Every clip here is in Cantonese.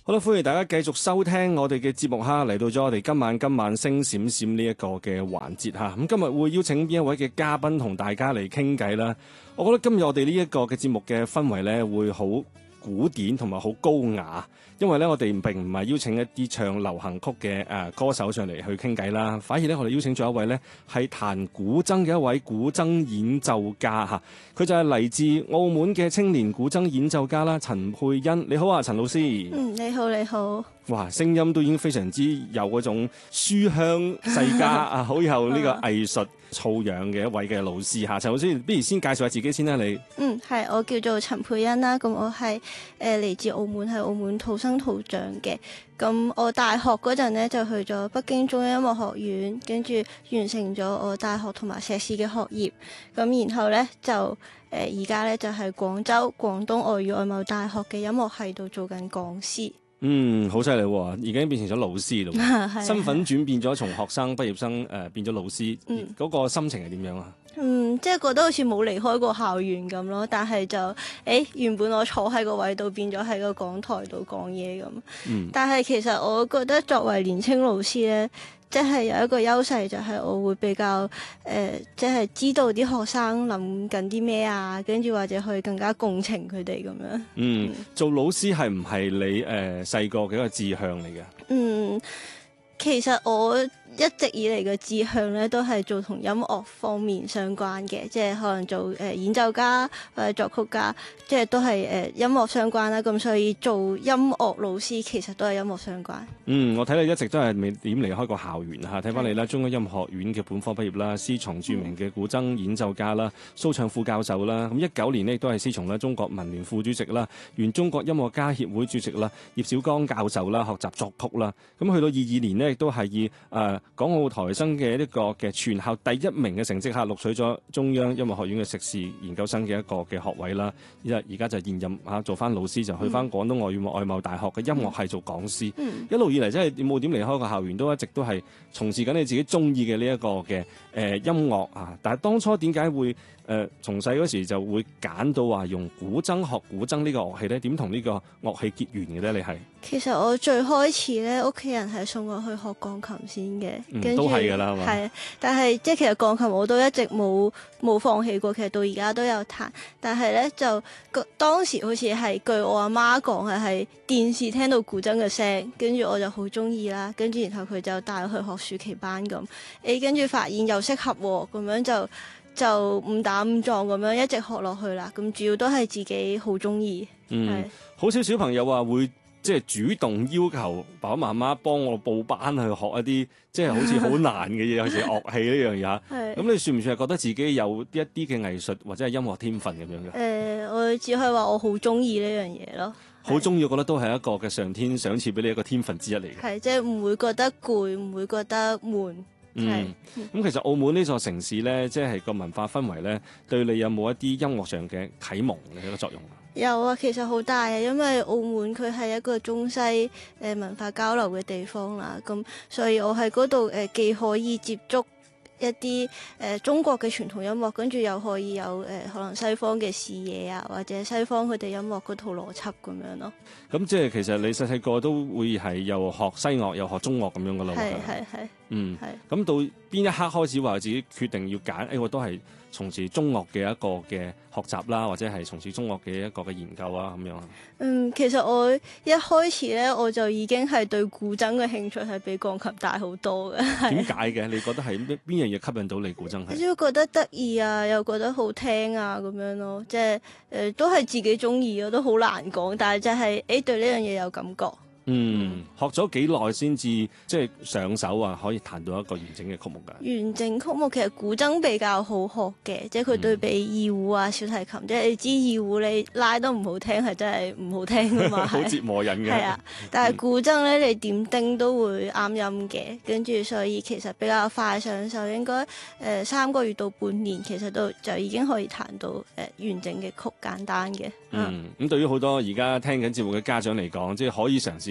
好啦，歡迎大家繼續收聽我哋嘅節目哈，嚟到咗我哋今晚星閃閃呢一個嘅環節哈。咁今日會邀請邊一位嘅嘉賓同大家嚟傾偈啦。我覺得今日我哋呢一個嘅節目嘅氛圍呢，會好古典同埋好高雅，因為咧我哋並唔係邀請一啲唱流行曲嘅歌手上嚟去傾偈啦，反而咧我哋邀請咗一位咧係彈古箏嘅一位古箏演奏家嚇，佢就係嚟自澳門嘅青年古箏演奏家啦，陳沛欣。你好啊，陳老師。 你好，你好。 哇，聲音都已經非常之有嗰種書香世家啊，好有呢個藝術素養嘅一位嘅老師嚇。陳老師，不如先介紹下自己先啦，你。 係，我叫做陳沛欣啦。咁我係嚟自澳門，係澳門土生土長嘅。咁我大學嗰陣呢，就去咗北京中央音樂學院，跟住完成咗我大學同埋碩士嘅學業。咁然後呢，就而家呢，就係廣州廣東外語外貿大學嘅音樂系度做緊講師。 好犀利喎！已經變成咗老師咯，身份轉變咗，從學生畢業生變咗老師，嗰個心情係點樣啊？ 即係覺得好似冇離開過校園咁咯，但係就原本我坐喺個位度，變咗喺個講台度講嘢咁。但係其實我覺得作為年青老師咧，即係有一個優勢，就係我會比較即係知道啲學生諗緊啲咩啊，跟住或者去更加共情佢哋咁樣。 做老師係唔係你細個嘅一個志向嚟嘅？ 其實我一直以嚟嘅志向咧，都係做同音樂方面相關嘅，即係可能做演奏家或者作曲家，即係都係音樂相關啦。咁所以做音樂老師其實都係音樂相關。我睇你一直都係未點離開過校園嚇，睇翻你啦，中央音樂學院嘅本科畢業啦，師從著名嘅古箏演奏家啦，蘇暢副教授啦。咁19年呢，亦都係師從咧中國文聯副主席啦，原中國音樂家協會主席啦，葉小剛教授啦，學習作曲啦。咁去到22年呢，亦都係以港澳台生嘅一個嘅全校第1名嘅成績下錄取咗中央音樂學院嘅碩士研究生嘅一個嘅學位啦。而家就現任做翻老師，就去翻廣東外貿大學嘅音樂系做講師。一路以嚟真係冇點離開過校園，都一直都係從事緊你自己中意嘅呢一個嘅音樂啊。但係當初點解會從細嗰時就會揀到話用古箏學古箏呢個樂器咧？點同呢個樂器結緣嘅咧？你係？ 其實我最開始咧，屋企人係送我去學鋼琴先嘅，跟住都係㗎啦，係嘛？ 係，但係即係其實鋼琴我都一直冇放棄過，其實到而家都有彈。但係咧就當時好似係據我阿媽講係電視聽到古箏嘅聲，跟住我就好中意啦，跟住然後佢就帶我去學暑期班咁，跟住發現又適合喎，咁樣就誤打誤撞咁樣一直學落去啦。咁主要都係自己好中意。 好少小朋友話會即係主動要求爸爸媽媽幫我報班去學一啲即係好似好難嘅嘢，有時樂器呢樣嘢。咁你算唔算係覺得自己有一啲嘅藝術或者係音樂天分咁樣嘅？ 我只可以話我好中意呢樣嘢咯。 好中意，我覺得都係一個嘅上天賞賜俾你一個天分之一嚟嘅。 係，即係唔會覺得攰，唔會覺得悶。 咁其實澳門呢座城市咧，即係個文化氛圍咧，對你有冇一啲音樂上嘅啟蒙嘅一個作用啊？ 有啊，其實好大啊，因為澳門佢係一個中西文化交流嘅地方啦，咁所以我喺嗰度既可以接觸一啲中國嘅傳統音樂，跟住又可以有可能西方嘅視野啊，或者西方佢哋音樂嗰套邏輯咁樣咯。咁即係其實你細細個都會係又學西樂又學中樂咁樣噶啦。 係。 咁到邊一刻開始話自己決定要揀？我都係從事中樂嘅一個嘅學習啦，或者係從事中樂嘅一個嘅研究啊咁樣。 其實我一開始咧，我就已經係對古箏嘅興趣係比鋼琴大好多嘅。 點解嘅？你覺得係邊樣嘢吸引到你古箏？ 我只會覺得得意啊，又覺得好聽啊咁樣咯，即係都係自己中意，我都好難講，但係就係對呢樣嘢有感覺。 學咗幾耐先至即係上手啊？可以彈到一個完整嘅曲目㗎？ 完整曲目其實古箏比較好學嘅，即係佢對比二胡啊、小提琴，即係你知二胡你拉得唔好聽係真係唔好聽㗎嘛， 好折磨人嘅。 係啊，但係古箏咧你點叮都會啱音嘅，跟住所以其實比較快上手，應該3個月到半年，其實就已經可以彈到完整嘅曲，簡單嘅。 咁對於好多而家聽緊節目嘅家長嚟講，即係可以嘗試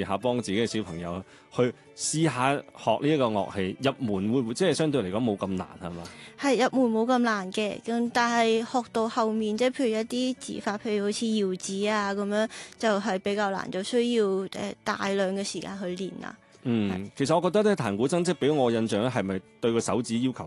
下幫自己嘅小朋友去試下學呢一個樂器，入門會唔會即係相對嚟講冇咁難係嘛？ 係入門冇咁難嘅，咁但係學到後面即係譬如一啲指法，譬如好似搖指啊咁樣，就係比較難，就需要大量嘅時間去練啦。 其實我覺得咧彈古箏即係俾我印象咧，係咪對個手指要求